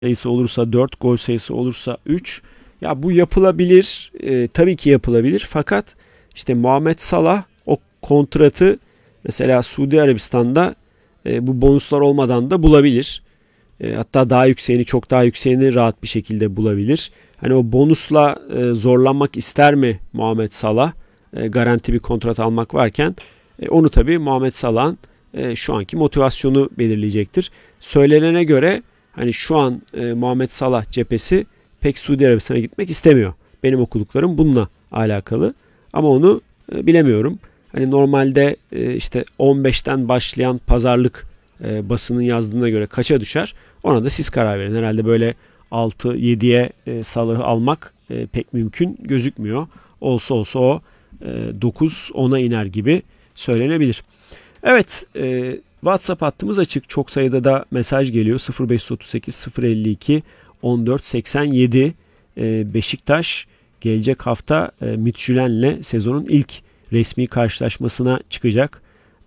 sayısı olursa 4, gol sayısı olursa 3. Ya bu yapılabilir. Tabii ki yapılabilir. Fakat işte Muhammed Salah o kontratı mesela Suudi Arabistan'da bu bonuslar olmadan da bulabilir. Hatta daha yükseğini, çok daha yükseğini rahat bir şekilde bulabilir. Hani o bonusla zorlanmak ister mi Muhammed Salah? Garanti bir kontrat almak varken onu tabii Muhammed Salah'ın şu anki motivasyonu belirleyecektir. Söylenene göre hani şu an Muhammed Salah cephesi pek Suudi Arabistan'a gitmek istemiyor. Benim okuduklarım bununla alakalı. Ama onu bilemiyorum. Hani normalde işte 15'ten başlayan pazarlık basının yazdığına göre kaça düşer? Ona da siz karar verin. Herhalde böyle 6-7'ye Salah'ı almak pek mümkün gözükmüyor. Olsa olsa o 9-10'a iner gibi söylenebilir. Evet, WhatsApp hattımız açık. Çok sayıda da mesaj geliyor. 0538 052 14 87. Beşiktaş gelecek hafta Midtjylland'le sezonun ilk resmi karşılaşmasına çıkacak.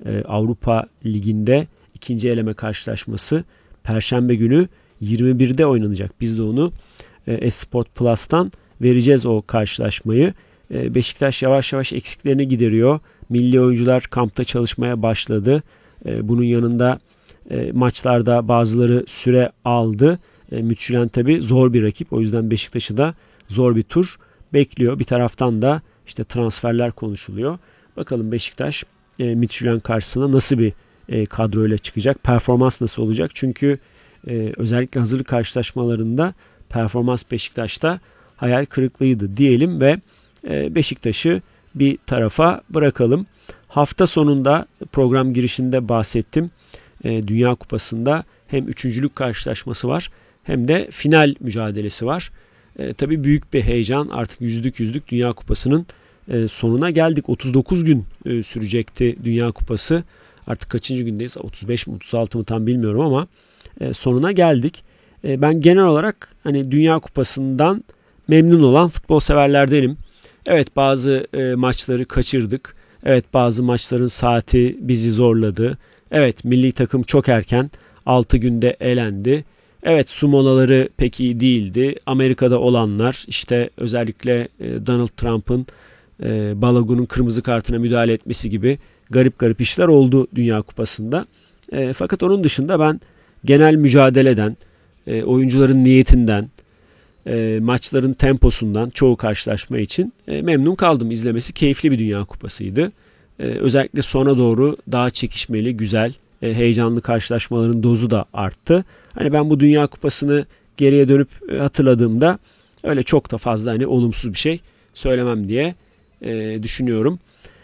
Avrupa Ligi'nde ikinci eleme karşılaşması Perşembe günü 21'de oynanacak. Biz de onu Esport Plus'tan vereceğiz o karşılaşmayı. Beşiktaş yavaş yavaş eksiklerini gideriyor. Milli oyuncular kampta çalışmaya başladı. Bunun yanında maçlarda bazıları süre aldı. Midtjylland tabi zor bir rakip. O yüzden Beşiktaş'ı da zor bir tur bekliyor. Bir taraftan da işte transferler konuşuluyor. Bakalım Beşiktaş Midtjylland karşısına nasıl bir kadroyla çıkacak? Performans nasıl olacak? Çünkü özellikle hazırlık karşılaşmalarında performans Beşiktaş'ta hayal kırıklığıydı diyelim ve Beşiktaş'ı bir tarafa bırakalım. Hafta sonunda program girişinde bahsettim. Dünya Kupası'nda hem üçüncülük karşılaşması var hem de final mücadelesi var. Tabii büyük bir heyecan. Artık yüzlük Dünya Kupası'nın sonuna geldik. 39 gün sürecekti Dünya Kupası. Artık kaçıncı gündeyiz? 35 mi 36 mı tam bilmiyorum ama sonuna geldik. Ben genel olarak hani Dünya Kupası'ndan memnun olan futbol severlerdenim. Evet, bazı maçları kaçırdık. Evet, bazı maçların saati bizi zorladı. Evet, milli takım çok erken 6 günde elendi. Evet, su molaları pek iyi değildi. Amerika'da olanlar işte özellikle Donald Trump'ın Balogun'un kırmızı kartına müdahale etmesi gibi garip işler oldu Dünya Kupası'nda. Fakat onun dışında ben genel mücadeleden, oyuncuların niyetinden, maçların temposundan çoğu karşılaşma için memnun kaldım. İzlemesi keyifli bir Dünya Kupası'ydı. Özellikle sona doğru daha çekişmeli, güzel, heyecanlı karşılaşmaların dozu da arttı. Hani ben bu Dünya Kupası'nı geriye dönüp hatırladığımda öyle çok da fazla hani olumsuz bir şey söylemem diye düşünüyorum.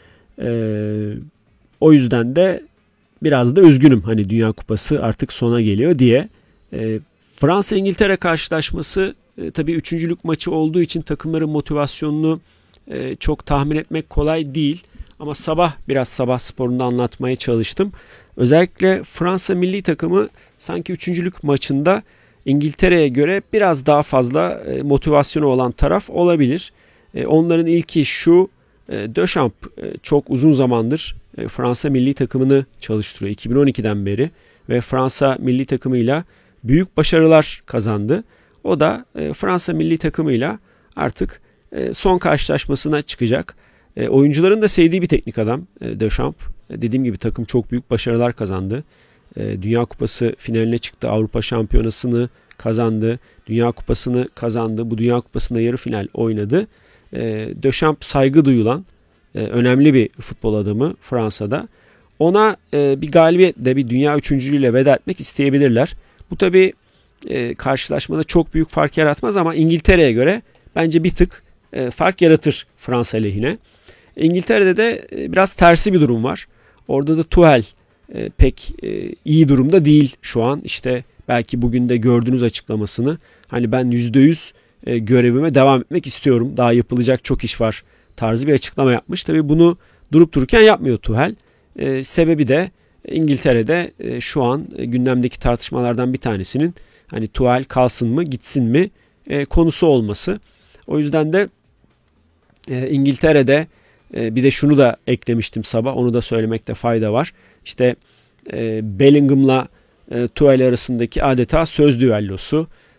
O yüzden de biraz da üzgünüm. Hani Dünya Kupası artık sona geliyor diye. Fransa-İngiltere karşılaşması tabii üçüncülük maçı olduğu için takımların motivasyonunu çok tahmin etmek kolay değil. Ama biraz sabah sporunda anlatmaya çalıştım. Özellikle Fransa milli takımı sanki üçüncülük maçında İngiltere'ye göre biraz daha fazla motivasyonu olan taraf olabilir. Onların ilki şu: Deschamps çok uzun zamandır Fransa milli takımını çalıştırıyor 2012'den beri ve Fransa milli takımıyla büyük başarılar kazandı. O da Fransa milli takımıyla artık son karşılaşmasına çıkacak. Oyuncuların da sevdiği bir teknik adam Deschamps. Dediğim gibi takım çok büyük başarılar kazandı. Dünya Kupası finaline çıktı. Avrupa Şampiyonası'nı kazandı. Dünya Kupası'nı kazandı. Bu Dünya Kupası'nda yarı final oynadı. Deschamps saygı duyulan önemli bir futbol adamı Fransa'da. Ona bir galibiyetle bir dünya üçüncülüğüyle veda etmek isteyebilirler. Bu tabii karşılaşmada çok büyük fark yaratmaz ama İngiltere'ye göre bence bir tık fark yaratır Fransa lehine. İngiltere'de de biraz tersi bir durum var. Orada da Tuchel pek iyi durumda değil şu an. İşte belki bugün de gördünüz açıklamasını. Hani ben %100 görevime devam etmek istiyorum. Daha yapılacak çok iş var tarzı bir açıklama yapmış. Tabii bunu durup dururken yapmıyor Tuchel. Sebebi de İngiltere'de şu an gündemdeki tartışmalardan bir tanesinin hani Tuchel kalsın mı gitsin mi konusu olması. O yüzden de İngiltere'de bir de şunu da eklemiştim sabah, onu da söylemekte fayda var. İşte Bellingham'la Tuchel arasındaki adeta söz düellosu.